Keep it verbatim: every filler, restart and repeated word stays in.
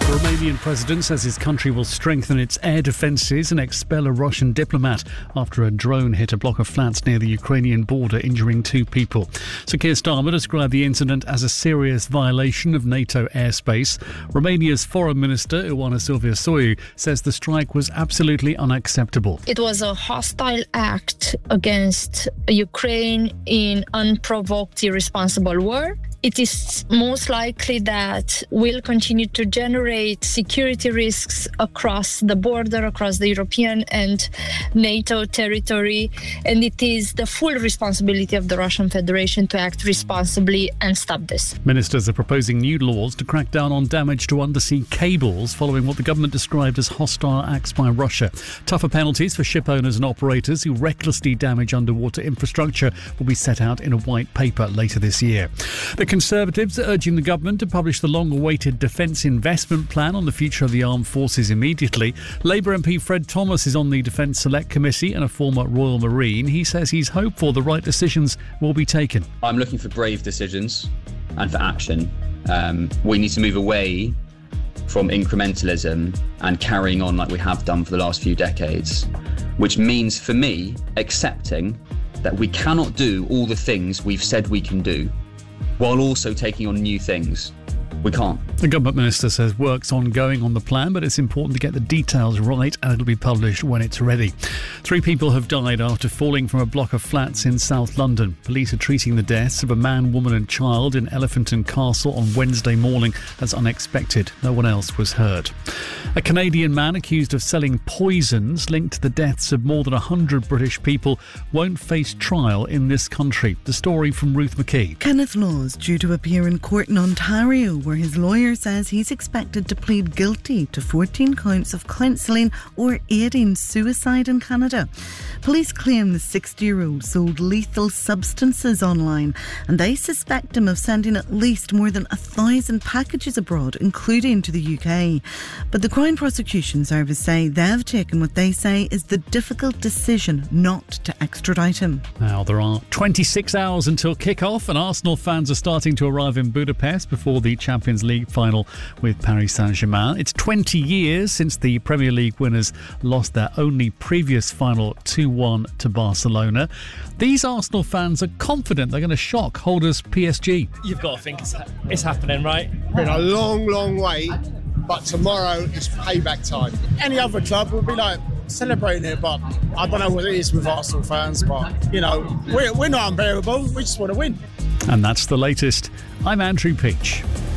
The Romanian president says his country will strengthen its air defences and expel a Russian diplomat after a drone hit a block of flats near the Ukrainian border, injuring two people. Sir Keir Starmer described the incident as a serious violation of NATO airspace. Romania's Foreign Minister, Ioana Silvia-Soiu, says the strike was absolutely unacceptable. It was a hostile act against Ukraine in unprovoked, irresponsible war. It is most likely that we'll continue to generate security risks across the border, across the European and NATO territory, and it is the full responsibility of the Russian Federation to act responsibly and stop this. Ministers are proposing new laws to crack down on damage to undersea cables following what the government described as hostile acts by Russia. Tougher penalties for ship owners and operators who recklessly damage underwater infrastructure will be set out in a white paper later this year. The Conservatives are urging the government to publish the long-awaited Defence Investment Plan on the future of the armed forces immediately. Labour M P Fred Thomas is on the Defence Select Committee and a former Royal Marine. He says he's hopeful the right decisions will be taken. I'm looking for brave decisions and for action. Um, we need to move away from incrementalism and carrying on like we have done for the last few decades, which means for me accepting that we cannot do all the things we've said we can do while also taking on new things. We can't. The government minister says work's ongoing on the plan, but it's important to get the details right and it'll be published when it's ready. Three people have died after falling from a block of flats in South London. Police are treating the deaths of a man, woman and child in Elephant and Castle on Wednesday morning as unexpected. No one else was hurt. A Canadian man accused of selling poisons linked to the deaths of more than one hundred British people won't face trial in this country. The story from Ruth McKee. Kenneth Law is due to appear in court in Ontario, where his lawyer says he's expected to plead guilty to fourteen counts of counselling or aiding suicide in Canada. Police claim the sixty-year-old sold lethal substances online, and they suspect him of sending at least more than a thousand packages abroad, including to the U K. But the Crown Prosecution Service say they've taken what they say is the difficult decision not to extradite him. Now there are twenty-six hours until kick-off, and Arsenal fans are starting to arrive in Budapest before the Champions League final with Paris Saint-Germain. It's twenty years since the Premier League winners lost their only previous final two one to Barcelona. These Arsenal fans are confident they're going to shock holders P S G. You've got to think it's, it's happening, right? Been a long, long wait, but tomorrow is payback time. Any other club will be like celebrating it, but I don't know what it is with Arsenal fans, but, you know, we're, we're not unbearable. We just want to win. And that's the latest. I'm Andrew Peach.